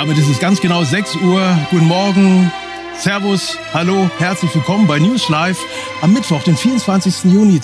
Damit ist es ganz genau 6 Uhr. Guten Morgen, Servus, hallo, herzlich willkommen bei News Live am Mittwoch, den 24. Juni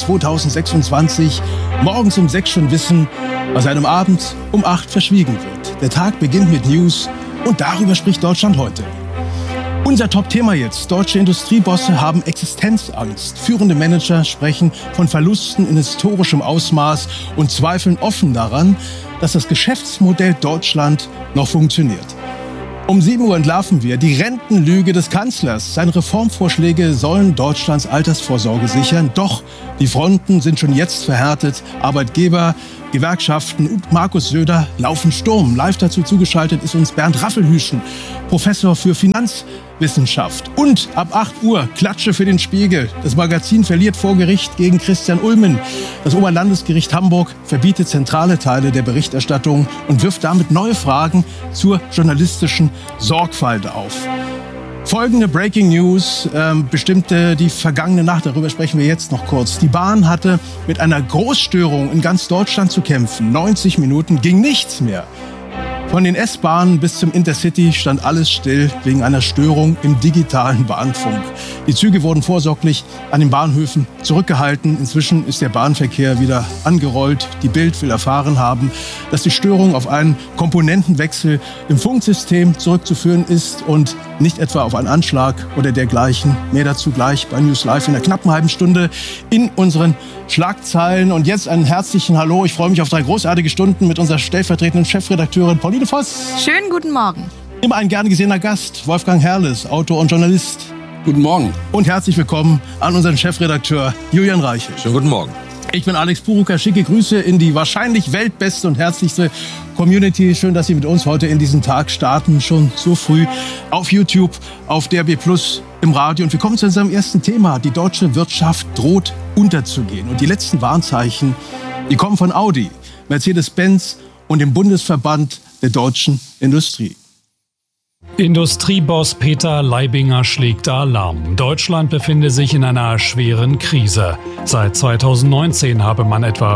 2026. Morgens um 6 schon wissen, was einem Abend um 8 verschwiegen wird. Der Tag beginnt mit News und darüber spricht Deutschland heute. Unser Top-Thema jetzt. Deutsche Industriebosse haben Existenzangst. Führende Manager sprechen von Verlusten in historischem Ausmaß und zweifeln offen daran, dass das Geschäftsmodell Deutschland noch funktioniert. Um 7 Uhr entlarven wir die Rentenlüge des Kanzlers. Seine Reformvorschläge sollen Deutschlands Altersvorsorge sichern. Doch die Fronten sind schon jetzt verhärtet. Arbeitgeber, Gewerkschaften und Markus Söder laufen Sturm. Live dazu zugeschaltet ist uns Bernd Raffelhüschen, Professor für Finanzwissenschaft. Und ab 8 Uhr Klatsche für den Spiegel. Das Magazin verliert vor Gericht gegen Christian Ulmen. Das Oberlandesgericht Hamburg verbietet zentrale Teile der Berichterstattung und wirft damit neue Fragen zur journalistischen Sorgfalt auf. Folgende Breaking News bestimmte die vergangene Nacht, darüber sprechen wir jetzt noch kurz. Die Bahn hatte mit einer Großstörung in ganz Deutschland zu kämpfen. 90 Minuten ging nichts mehr. Von den S-Bahnen bis zum Intercity stand alles still wegen einer Störung im digitalen Bahnfunk. Die Züge wurden vorsorglich an den Bahnhöfen zurückgehalten. Inzwischen ist der Bahnverkehr wieder angerollt. Die Bild will erfahren haben, dass die Störung auf einen Komponentenwechsel im Funksystem zurückzuführen ist und nicht etwa auf einen Anschlag oder dergleichen. Mehr dazu gleich bei News Live in einer knappen halben Stunde in unseren Schlagzeilen. Und jetzt einen herzlichen Hallo. Ich freue mich auf 3 großartige Stunden mit unserer stellvertretenden Chefredakteurin Pauline Voss. Schönen guten Morgen. Immer ein gern gesehener Gast, Wolfgang Herrles, Autor und Journalist. Guten Morgen. Und herzlich willkommen an unseren Chefredakteur Julian Reichel. Schönen guten Morgen. Ich bin Alex Purucker, schicke Grüße in die wahrscheinlich weltbeste und herzlichste Community. Schön, dass Sie mit uns heute in diesen Tag starten, schon so früh auf YouTube, auf DRB Plus, im Radio. Und wir kommen zu unserem ersten Thema. Die deutsche Wirtschaft droht unterzugehen. Und die letzten Warnzeichen, die kommen von Audi, Mercedes-Benz und dem Bundesverband der deutschen Industrie. Industrieboss Peter Leibinger schlägt Alarm. Deutschland befinde sich in einer schweren Krise. Seit 2019 habe man etwa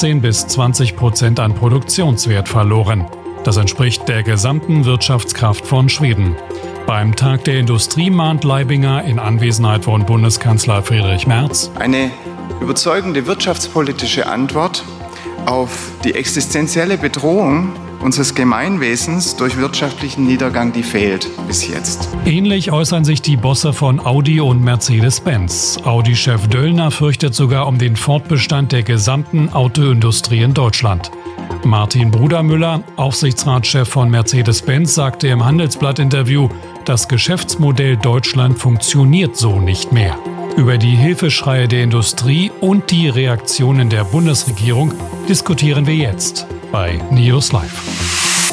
15-20% an Produktionswert verloren. Das entspricht der gesamten Wirtschaftskraft von Schweden. Beim Tag der Industrie mahnt Leibinger in Anwesenheit von Bundeskanzler Friedrich Merz: Eine überzeugende wirtschaftspolitische Antwort auf die existenzielle Bedrohung unseres Gemeinwesens durch wirtschaftlichen Niedergang, die fehlt bis jetzt. Ähnlich äußern sich die Bosse von Audi und Mercedes-Benz. Audi-Chef Döllner fürchtet sogar um den Fortbestand der gesamten Autoindustrie in Deutschland. Martin Brudermüller, Aufsichtsratschef von Mercedes-Benz, sagte im Handelsblatt-Interview, das Geschäftsmodell Deutschland funktioniert so nicht mehr. Über die Hilfeschreie der Industrie und die Reaktionen der Bundesregierung diskutieren wir jetzt bei News Live.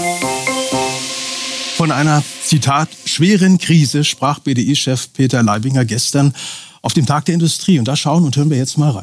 Von einer, Zitat, schweren Krise sprach BDI-Chef Peter Leibinger gestern auf dem Tag der Industrie. Und da schauen und hören wir jetzt mal rein.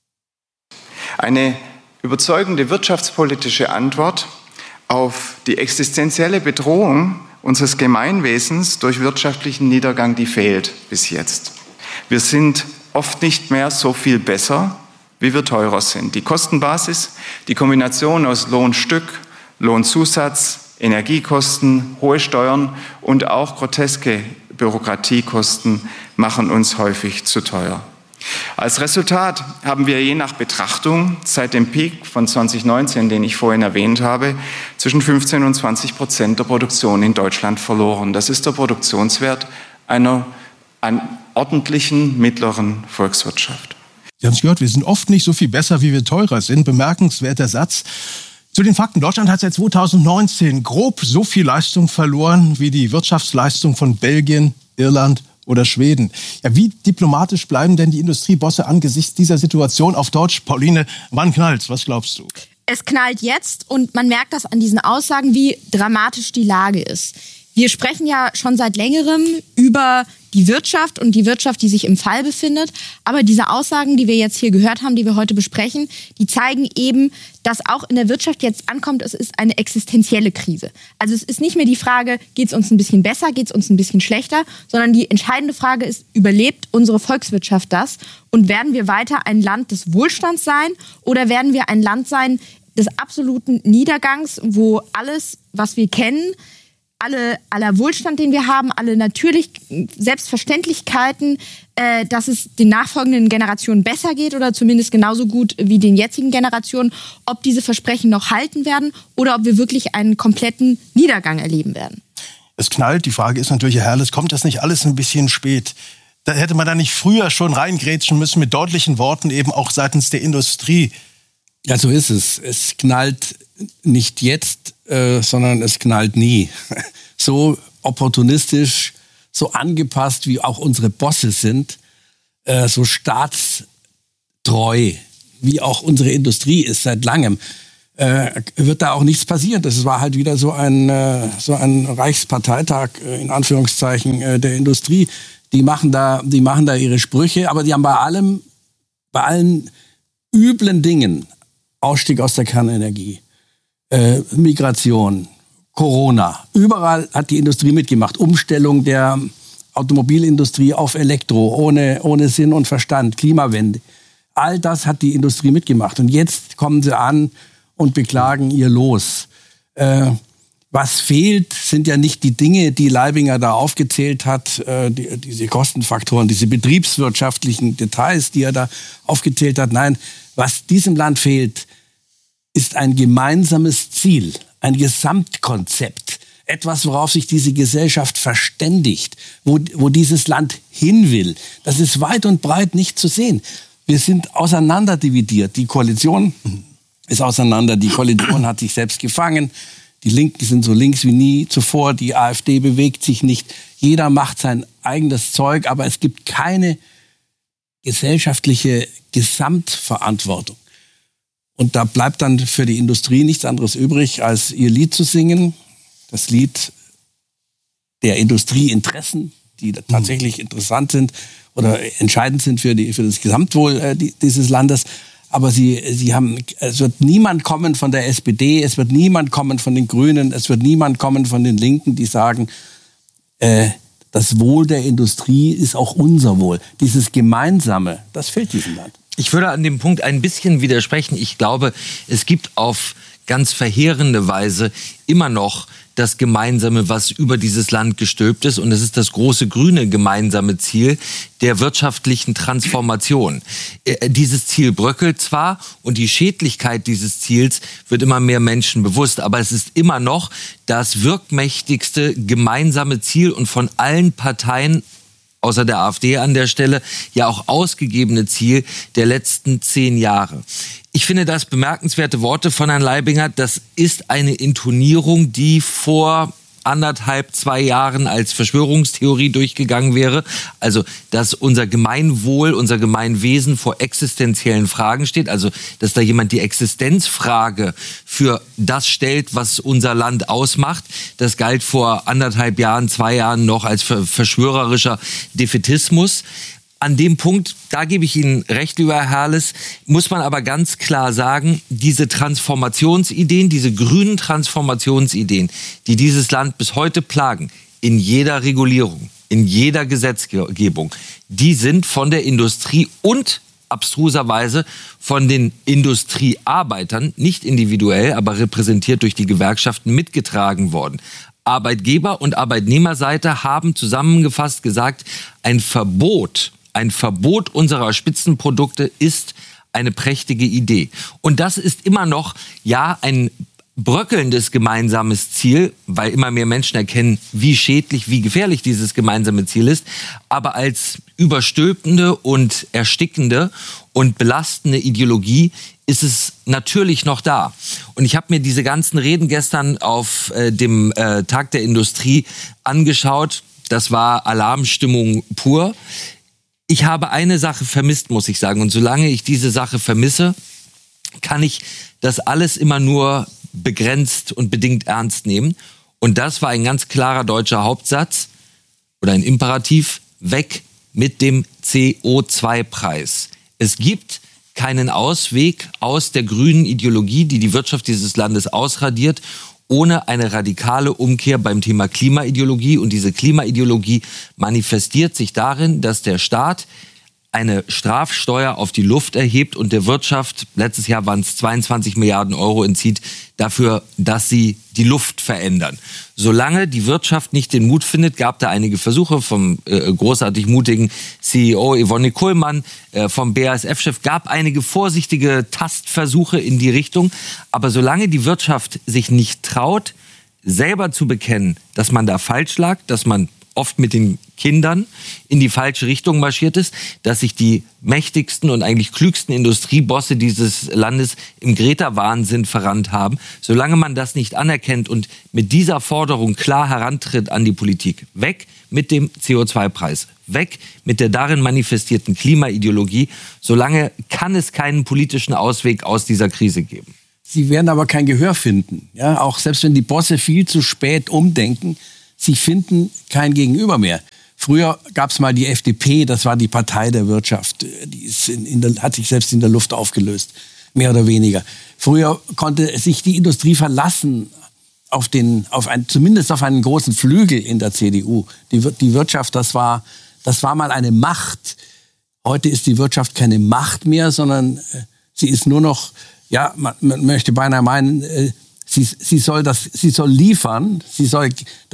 Eine überzeugende wirtschaftspolitische Antwort auf die existenzielle Bedrohung unseres Gemeinwesens durch wirtschaftlichen Niedergang, die fehlt bis jetzt. Wir sind oft nicht mehr so viel besser, wie wir teurer sind. Die Kostenbasis, die Kombination aus Lohnstück, Lohnzusatz, Energiekosten, hohe Steuern und auch groteske Bürokratiekosten machen uns häufig zu teuer. Als Resultat haben wir je nach Betrachtung seit dem Peak von 2019, den ich vorhin erwähnt habe, zwischen 15% und 20% der Produktion in Deutschland verloren. Das ist der Produktionswert einer ordentlichen mittleren Volkswirtschaft. Sie haben es gehört, wir sind oft nicht so viel besser, wie wir teurer sind. Bemerkenswerter Satz. Zu den Fakten. Deutschland hat seit 2019 grob so viel Leistung verloren wie die Wirtschaftsleistung von Belgien, Irland oder Schweden. Ja, wie diplomatisch bleiben denn die Industriebosse angesichts dieser Situation? Auf Deutsch, Pauline, wann knallt's? Was glaubst du? Es knallt jetzt und man merkt das an diesen Aussagen, wie dramatisch die Lage ist. Wir sprechen ja schon seit längerem über die Wirtschaft und die Wirtschaft, die sich im Fall befindet. Aber diese Aussagen, die wir jetzt hier gehört haben, die wir heute besprechen, die zeigen eben, dass auch in der Wirtschaft jetzt ankommt, es ist eine existenzielle Krise. Also es ist nicht mehr die Frage, geht es uns ein bisschen besser, geht es uns ein bisschen schlechter, sondern die entscheidende Frage ist, überlebt unsere Volkswirtschaft das? Und werden wir weiter ein Land des Wohlstands sein oder werden wir ein Land sein des absoluten Niedergangs, wo alles, was wir kennen, aller Wohlstand, den wir haben, alle natürlich Selbstverständlichkeiten, dass es den nachfolgenden Generationen besser geht oder zumindest genauso gut wie den jetzigen Generationen, ob diese Versprechen noch halten werden oder ob wir wirklich einen kompletten Niedergang erleben werden. Es knallt. Die Frage ist natürlich, Herr Herles, kommt das nicht alles ein bisschen spät? Da hätte man da nicht früher schon reingrätschen müssen mit deutlichen Worten eben auch seitens der Industrie? Ja, so ist es. Es knallt nicht jetzt, sondern es knallt nie. So opportunistisch, so angepasst, wie auch unsere Bosse sind, so staatstreu, wie auch unsere Industrie ist seit langem, wird da auch nichts passieren. Das war halt wieder so ein Reichsparteitag, in Anführungszeichen, der Industrie. Die machen da ihre Sprüche, aber die haben bei allen üblen Dingen, Ausstieg aus der Kernenergie, Migration, Corona, überall hat die Industrie mitgemacht. Umstellung der Automobilindustrie auf Elektro, ohne Sinn und Verstand, Klimawende. All das hat die Industrie mitgemacht. Und jetzt kommen sie an und beklagen ihr Los. Was fehlt, sind ja nicht die Dinge, die Leibinger da aufgezählt hat, diese Kostenfaktoren, diese betriebswirtschaftlichen Details, die er da aufgezählt hat. Nein, was diesem Land fehlt, ist ein gemeinsames Ziel, ein Gesamtkonzept, etwas, worauf sich diese Gesellschaft verständigt, wo dieses Land hin will. Das ist weit und breit nicht zu sehen. Wir sind auseinanderdividiert. Die Koalition ist auseinander. Die Koalition hat sich selbst gefangen. Die Linken sind so links wie nie zuvor. Die AfD bewegt sich nicht. Jeder macht sein eigenes Zeug, aber es gibt keine gesellschaftliche Gesamtverantwortung. Und da bleibt dann für die Industrie nichts anderes übrig, als ihr Lied zu singen. Das Lied der Industrieinteressen, die tatsächlich interessant sind oder entscheidend sind für das Gesamtwohl dieses Landes. Aber es wird niemand kommen von der SPD, es wird niemand kommen von den Grünen, es wird niemand kommen von den Linken, die sagen, das Wohl der Industrie ist auch unser Wohl. Dieses Gemeinsame, das fehlt diesem Land. Ich würde an dem Punkt ein bisschen widersprechen. Ich glaube, es gibt auf ganz verheerende Weise immer noch das Gemeinsame, was über dieses Land gestülpt ist. Und es ist das große grüne gemeinsame Ziel der wirtschaftlichen Transformation. Dieses Ziel bröckelt zwar und die Schädlichkeit dieses Ziels wird immer mehr Menschen bewusst. Aber es ist immer noch das wirkmächtigste gemeinsame Ziel und von allen Parteien außer der AfD an der Stelle, ja auch ausgegebene Ziel der letzten 10 Jahre. Ich finde das bemerkenswerte Worte von Herrn Leibinger. Das ist eine Intonierung, die vor 2 Jahren als Verschwörungstheorie durchgegangen wäre. Also, dass unser Gemeinwohl, unser Gemeinwesen vor existenziellen Fragen steht. Also, dass da jemand die Existenzfrage für das stellt, was unser Land ausmacht. Das galt vor 2 Jahren noch als verschwörerischer Defätismus. An dem Punkt, da gebe ich Ihnen recht, lieber Herr Herles, muss man aber ganz klar sagen, diese Transformationsideen, diese grünen Transformationsideen, die dieses Land bis heute plagen, in jeder Regulierung, in jeder Gesetzgebung, die sind von der Industrie und abstruserweise von den Industriearbeitern, nicht individuell, aber repräsentiert durch die Gewerkschaften, mitgetragen worden. Arbeitgeber- und Arbeitnehmerseite haben zusammengefasst gesagt, ein Verbot unserer Spitzenprodukte ist eine prächtige Idee. Und das ist immer noch, ja, ein bröckelndes gemeinsames Ziel, weil immer mehr Menschen erkennen, wie schädlich, wie gefährlich dieses gemeinsame Ziel ist, aber als überstülpende und erstickende und belastende Ideologie ist es natürlich noch da. Und ich habe mir diese ganzen Reden gestern auf dem Tag der Industrie angeschaut. Das war Alarmstimmung pur. Ich habe eine Sache vermisst, muss ich sagen. Und solange ich diese Sache vermisse, kann ich das alles immer nur begrenzt und bedingt ernst nehmen. Und das war ein ganz klarer deutscher Hauptsatz oder ein Imperativ: weg mit dem CO2-Preis. Es gibt keinen Ausweg aus der grünen Ideologie, die die Wirtschaft dieses Landes ausradiert, ohne eine radikale Umkehr beim Thema Klimaideologie. Und diese Klimaideologie manifestiert sich darin, dass der Staat eine Strafsteuer auf die Luft erhebt und der Wirtschaft, letztes Jahr waren es 22 Milliarden Euro, entzieht dafür, dass sie die Luft verändern. Solange die Wirtschaft nicht den Mut findet, gab da einige Versuche vom großartig mutigen CEO Yvonne Kuhlmann, vom BASF-Chef, gab einige vorsichtige Tastversuche in die Richtung. Aber solange die Wirtschaft sich nicht traut, selber zu bekennen, dass man da falsch lag, dass man oft mit den Kindern in die falsche Richtung marschiert ist, dass sich die mächtigsten und eigentlich klügsten Industriebosse dieses Landes im Greta-Wahnsinn verrannt haben. Solange man das nicht anerkennt und mit dieser Forderung klar herantritt an die Politik, weg mit dem CO2-Preis, weg mit der darin manifestierten Klimaideologie, solange kann es keinen politischen Ausweg aus dieser Krise geben. Sie werden aber kein Gehör finden. Ja, auch selbst wenn die Bosse viel zu spät umdenken, sie finden kein Gegenüber mehr. Früher gab es mal die FDP, das war die Partei der Wirtschaft. Die ist hat sich selbst in der Luft aufgelöst, mehr oder weniger. Früher konnte sich die Industrie verlassen zumindest auf einen großen Flügel in der CDU. Die Wirtschaft, das war mal eine Macht. Heute ist die Wirtschaft keine Macht mehr, sondern sie ist nur noch, ja, man möchte beinahe meinen, Sie soll liefern, sie soll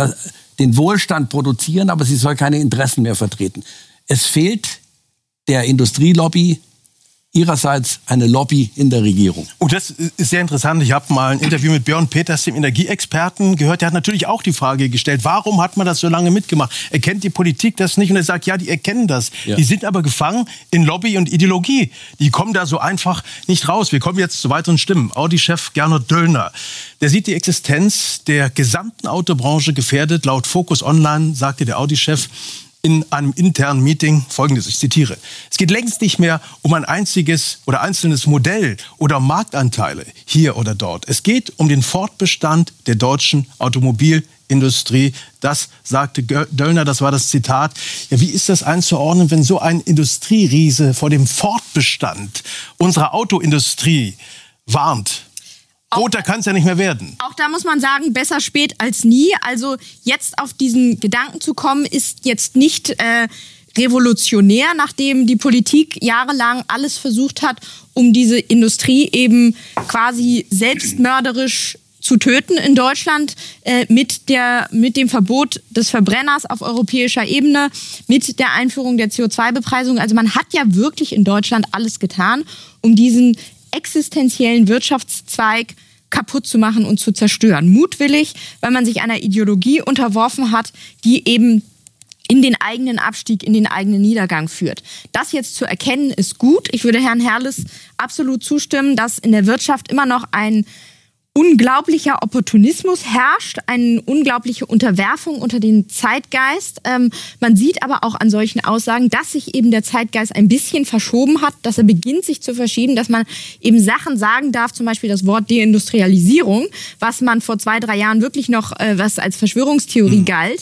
den Wohlstand produzieren, aber sie soll keine Interessen mehr vertreten. Es fehlt der Industrielobby ihrerseits eine Lobby in der Regierung. Und das ist sehr interessant. Ich habe mal ein Interview mit Björn Peters, dem Energieexperten, gehört. Der hat natürlich auch die Frage gestellt, warum hat man das so lange mitgemacht? Erkennt die Politik das nicht? Und er sagt, ja, die erkennen das. Ja. Die sind aber gefangen in Lobby und Ideologie. Die kommen da so einfach nicht raus. Wir kommen jetzt zu weiteren Stimmen. Audi-Chef Gernot Döllner, der sieht die Existenz der gesamten Autobranche gefährdet. Laut Focus Online sagte der Audi-Chef in einem internen Meeting Folgendes, ich zitiere: Es geht längst nicht mehr um ein einziges oder einzelnes Modell oder Marktanteile hier oder dort. Es geht um den Fortbestand der deutschen Automobilindustrie. Das sagte Döllner, das war das Zitat. Ja, wie ist das einzuordnen, wenn so ein Industrieriese vor dem Fortbestand unserer Autoindustrie warnt? Roter kann es ja nicht mehr werden. Auch da muss man sagen, besser spät als nie. Also jetzt auf diesen Gedanken zu kommen, ist jetzt nicht revolutionär, nachdem die Politik jahrelang alles versucht hat, um diese Industrie eben quasi selbstmörderisch zu töten in Deutschland, mit dem Verbot des Verbrenners auf europäischer Ebene, mit der Einführung der CO2-Bepreisung. Also man hat ja wirklich in Deutschland alles getan, um diesen existenziellen Wirtschaftszweig kaputt zu machen und zu zerstören. Mutwillig, weil man sich einer Ideologie unterworfen hat, die eben in den eigenen Abstieg, in den eigenen Niedergang führt. Das jetzt zu erkennen, ist gut. Ich würde Herrn Herrles absolut zustimmen, dass in der Wirtschaft immer noch ein unglaublicher Opportunismus herrscht, eine unglaubliche Unterwerfung unter den Zeitgeist. Man sieht aber auch an solchen Aussagen, dass sich eben der Zeitgeist ein bisschen verschoben hat, dass er beginnt sich zu verschieben, dass man eben Sachen sagen darf, zum Beispiel das Wort Deindustrialisierung, was man vor 2-3 Jahren wirklich noch was als Verschwörungstheorie galt.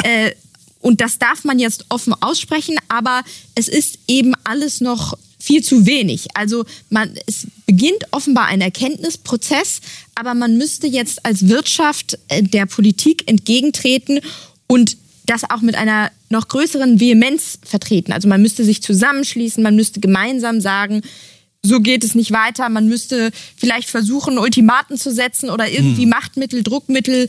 Und das darf man jetzt offen aussprechen, aber es ist eben alles noch viel zu wenig. Also es beginnt offenbar ein Erkenntnisprozess, aber man müsste jetzt als Wirtschaft der Politik entgegentreten und das auch mit einer noch größeren Vehemenz vertreten. Also man müsste sich zusammenschließen, man müsste gemeinsam sagen, so geht es nicht weiter. Man müsste vielleicht versuchen, Ultimaten zu setzen oder irgendwie Machtmittel, Druckmittel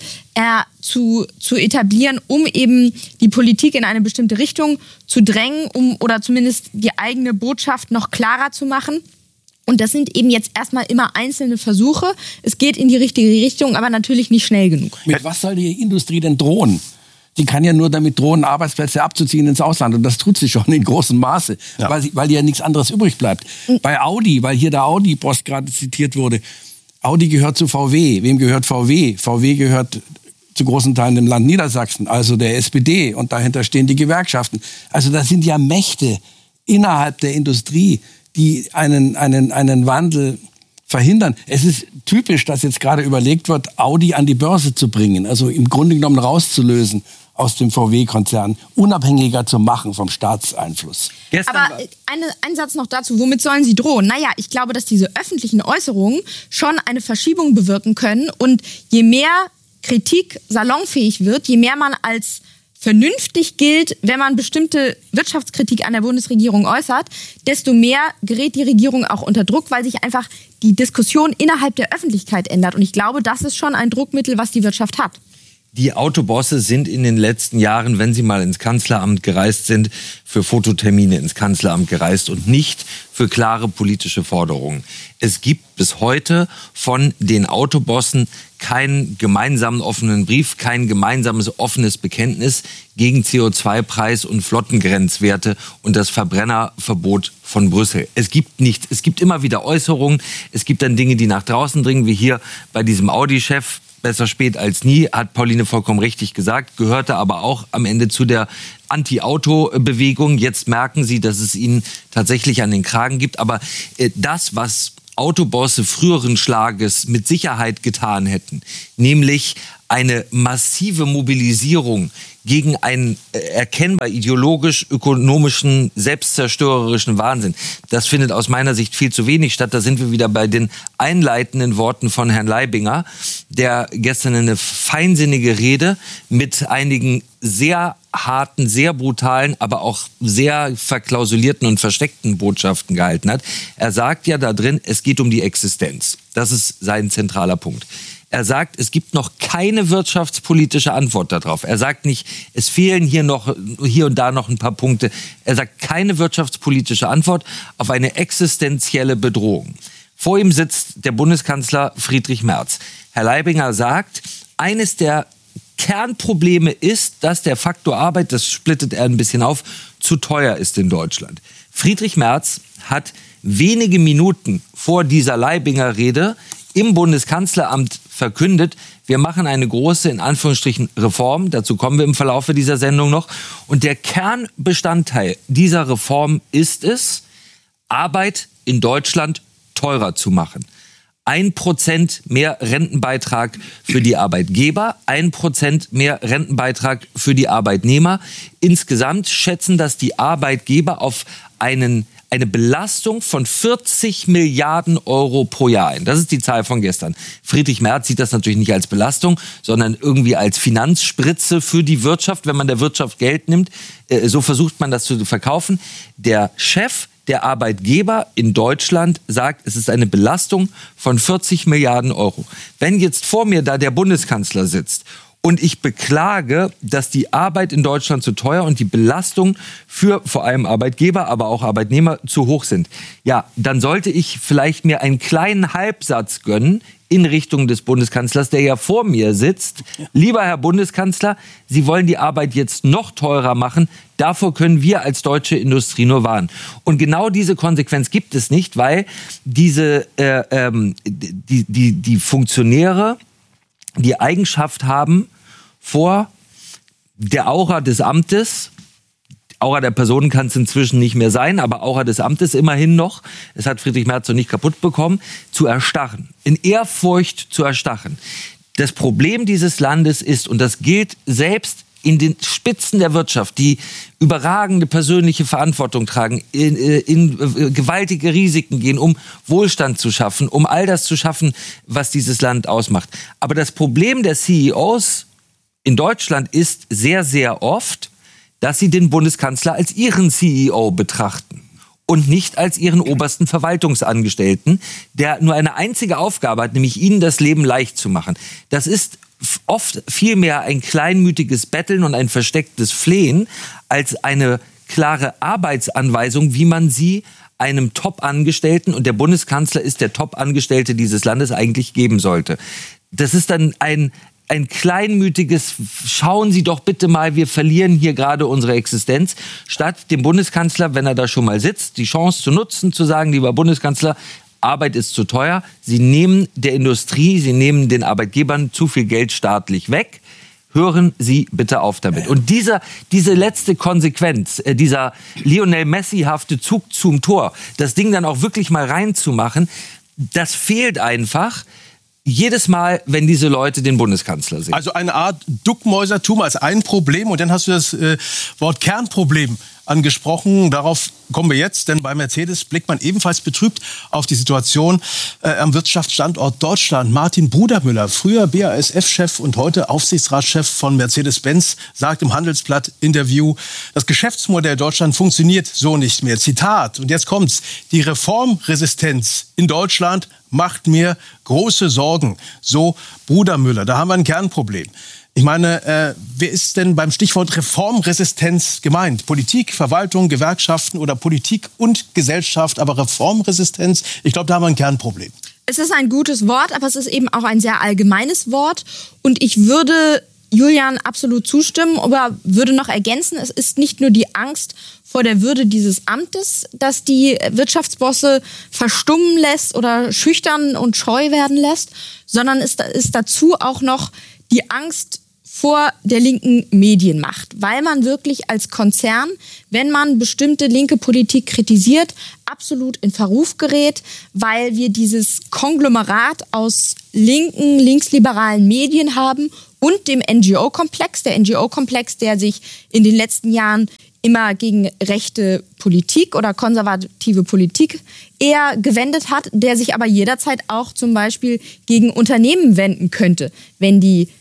zu etablieren, um eben die Politik in eine bestimmte Richtung zu drängen, oder zumindest die eigene Botschaft noch klarer zu machen. Und das sind eben jetzt erstmal immer einzelne Versuche. Es geht in die richtige Richtung, aber natürlich nicht schnell genug. Mit was soll die Industrie denn drohen? Die kann ja nur damit drohen, Arbeitsplätze abzuziehen ins Ausland. Und das tut sie schon in großem Maße, weil ja nichts anderes übrig bleibt. Bei Audi, weil hier der Audi-Boss gerade zitiert wurde, Audi gehört zu VW. Wem gehört VW? VW gehört zu großen Teilen dem Land Niedersachsen, also der SPD. Und dahinter stehen die Gewerkschaften. Also das sind ja Mächte innerhalb der Industrie, die einen Wandel verhindern. Es ist typisch, dass jetzt gerade überlegt wird, Audi an die Börse zu bringen, also im Grunde genommen rauszulösen aus dem VW-Konzern, unabhängiger zu machen vom Staatseinfluss. Aber ein Satz noch dazu, womit sollen sie drohen? Naja, ich glaube, dass diese öffentlichen Äußerungen schon eine Verschiebung bewirken können und je mehr Kritik salonfähig wird, je mehr man als vernünftig gilt, wenn man bestimmte Wirtschaftskritik an der Bundesregierung äußert, desto mehr gerät die Regierung auch unter Druck, weil sich einfach die Diskussion innerhalb der Öffentlichkeit ändert. Und ich glaube, das ist schon ein Druckmittel, was die Wirtschaft hat. Die Autobosse sind in den letzten Jahren, wenn sie mal ins Kanzleramt gereist sind, für Fototermine ins Kanzleramt gereist und nicht für klare politische Forderungen. Es gibt bis heute von den Autobossen keinen gemeinsamen offenen Brief, kein gemeinsames offenes Bekenntnis gegen CO2-Preis und Flottengrenzwerte und das Verbrennerverbot von Brüssel. Es gibt nichts. Es gibt immer wieder Äußerungen. Es gibt dann Dinge, die nach draußen dringen, wie hier bei diesem Audi-Chef. Besser spät als nie, hat Pauline vollkommen richtig gesagt, gehörte aber auch am Ende zu der Anti-Auto-Bewegung. Jetzt merken sie, dass es ihnen tatsächlich an den Kragen gibt. Aber das, was Autobosse früheren Schlages mit Sicherheit getan hätten, nämlich eine massive Mobilisierung gegen einen erkennbar ideologisch-ökonomischen, selbstzerstörerischen Wahnsinn. Das findet aus meiner Sicht viel zu wenig statt. Da sind wir wieder bei den einleitenden Worten von Herrn Leibinger, der gestern eine feinsinnige Rede mit einigen sehr harten, sehr brutalen, aber auch sehr verklausulierten und versteckten Botschaften gehalten hat. Er sagt ja da drin, es geht um die Existenz. Das ist sein zentraler Punkt. Er sagt, es gibt noch keine wirtschaftspolitische Antwort darauf. Er sagt nicht, es fehlen hier und da noch ein paar Punkte. Er sagt, keine wirtschaftspolitische Antwort auf eine existenzielle Bedrohung. Vor ihm sitzt der Bundeskanzler Friedrich Merz. Herr Leibinger sagt, eines der Kernprobleme ist, dass der Faktor Arbeit, das splittet er ein bisschen auf, zu teuer ist in Deutschland. Friedrich Merz hat wenige Minuten vor dieser Leibinger-Rede im Bundeskanzleramt verkündet, wir machen eine große, in Anführungsstrichen, Reform. Dazu kommen wir im Verlaufe dieser Sendung noch. Und der Kernbestandteil dieser Reform ist es, Arbeit in Deutschland teurer zu machen. 1% mehr Rentenbeitrag für die Arbeitgeber, 1% mehr Rentenbeitrag für die Arbeitnehmer. Insgesamt schätzen das die Arbeitgeber auf eine Belastung von 40 Milliarden Euro pro Jahr ein. Das ist die Zahl von gestern. Friedrich Merz sieht das natürlich nicht als Belastung, sondern irgendwie als Finanzspritze für die Wirtschaft, wenn man der Wirtschaft Geld nimmt. So versucht man das zu verkaufen. Der Chef der Arbeitgeber in Deutschland sagt, es ist eine Belastung von 40 Milliarden Euro. Wenn jetzt vor mir da der Bundeskanzler sitzt und ich beklage, dass die Arbeit in Deutschland zu teuer und die Belastung für vor allem Arbeitgeber, aber auch Arbeitnehmer zu hoch sind, ja, dann sollte ich vielleicht mir einen kleinen Halbsatz gönnen in Richtung des Bundeskanzlers, der ja vor mir sitzt. Lieber Herr Bundeskanzler, Sie wollen die Arbeit jetzt noch teurer machen. Davor können wir als deutsche Industrie nur warnen. Und genau diese Konsequenz gibt es nicht, weil die Funktionäre die Eigenschaft haben, vor der Aura des Amtes, Aura der Personen kann es inzwischen nicht mehr sein, aber Aura des Amtes immerhin noch, es hat Friedrich Merz noch nicht kaputt bekommen, zu erstarren, in Ehrfurcht zu erstarren. Das Problem dieses Landes ist, und das gilt selbst in den Spitzen der Wirtschaft, die überragende persönliche Verantwortung tragen, in gewaltige Risiken gehen, um Wohlstand zu schaffen, um all das zu schaffen, was dieses Land ausmacht. Aber das Problem der CEOs in Deutschland ist sehr, sehr oft, dass sie den Bundeskanzler als ihren CEO betrachten und nicht als ihren obersten Verwaltungsangestellten, der nur eine einzige Aufgabe hat, nämlich ihnen das Leben leicht zu machen. Das ist oft vielmehr ein kleinmütiges Betteln und ein verstecktes Flehen als eine klare Arbeitsanweisung, wie man sie einem Top-Angestellten, und der Bundeskanzler ist der Top-Angestellte dieses Landes, eigentlich geben sollte. Das ist dann ein kleinmütiges, schauen Sie doch bitte mal, wir verlieren hier gerade unsere Existenz, statt dem Bundeskanzler, wenn er da schon mal sitzt, die Chance zu nutzen, zu sagen, lieber Bundeskanzler, Arbeit ist zu teuer, Sie nehmen der Industrie, Sie nehmen den Arbeitgebern zu viel Geld staatlich weg, hören Sie bitte auf damit. Und diese letzte Konsequenz, dieser Lionel Messi-hafte Zug zum Tor, das Ding dann auch wirklich mal reinzumachen, das fehlt einfach. Jedes Mal, wenn diese Leute den Bundeskanzler sehen. Also eine Art Duckmäusertum als ein Problem und dann hast du das Wort Kernproblem angesprochen. Darauf kommen wir jetzt, denn bei Mercedes blickt man ebenfalls betrübt auf die Situation am Wirtschaftsstandort Deutschland. Martin Brudermüller, früher BASF-Chef und heute Aufsichtsratschef von Mercedes-Benz, sagt im Handelsblatt-Interview, das Geschäftsmodell Deutschland funktioniert so nicht mehr. Zitat, und jetzt kommt's, die Reformresistenz in Deutschland macht mir große Sorgen. So Brudermüller, da haben wir ein Kernproblem. Ich meine, wer ist denn beim Stichwort Reformresistenz gemeint? Politik, Verwaltung, Gewerkschaften oder Politik und Gesellschaft, aber Reformresistenz, ich glaube, da haben wir ein Kernproblem. Es ist ein gutes Wort, aber es ist eben auch ein sehr allgemeines Wort. Und ich würde Julian absolut zustimmen, aber würde noch ergänzen, es ist nicht nur die Angst vor der Würde dieses Amtes, das die Wirtschaftsbosse verstummen lässt oder schüchtern und scheu werden lässt, sondern es ist dazu auch noch die Angst vor der linken Medienmacht, weil man wirklich als Konzern, wenn man bestimmte linke Politik kritisiert, absolut in Verruf gerät, weil wir dieses Konglomerat aus linken, linksliberalen Medien haben und dem NGO-Komplex, der NGO-Komplex, der sich in den letzten Jahren immer gegen rechte Politik oder konservative Politik eher gewendet hat, der sich aber jederzeit auch zum Beispiel gegen Unternehmen wenden könnte, wenn die